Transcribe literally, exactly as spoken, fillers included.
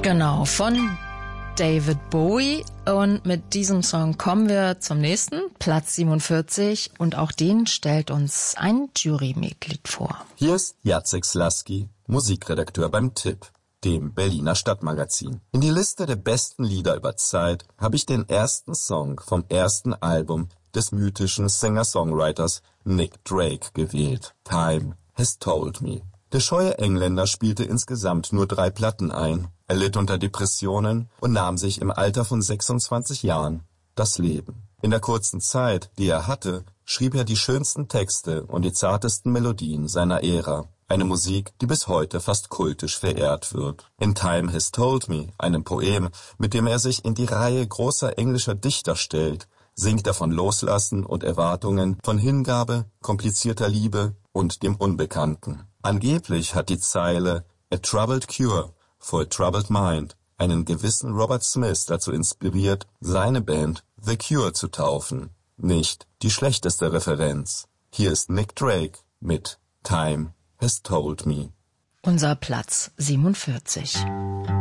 Genau, von David Bowie. Und mit diesem Song kommen wir zum nächsten, Platz siebenundvierzig. Und auch den stellt uns ein Jurymitglied vor. Hier ist Jacek Slaski, Musikredakteur beim Tipp, dem Berliner Stadtmagazin. In die Liste der besten Lieder über Zeit habe ich den ersten Song vom ersten Album des mythischen Singer-Songwriters Nick Drake gewählt. Time Has Told Me. Der scheue Engländer spielte insgesamt nur drei Platten ein. Er litt unter Depressionen und nahm sich im Alter von sechsundzwanzig Jahren das Leben. In der kurzen Zeit, die er hatte, schrieb er die schönsten Texte und die zartesten Melodien seiner Ära. Eine Musik, die bis heute fast kultisch verehrt wird. In Time Has Told Me, einem Poem, mit dem er sich in die Reihe großer englischer Dichter stellt, singt er von Loslassen und Erwartungen, von Hingabe, komplizierter Liebe und dem Unbekannten. Angeblich hat die Zeile A Troubled Cure for a Troubled Mind einen gewissen Robert Smith dazu inspiriert, seine Band The Cure zu taufen. Nicht die schlechteste Referenz. Hier ist Nick Drake mit Time Has Told Me. Unser Platz siebenundvierzig.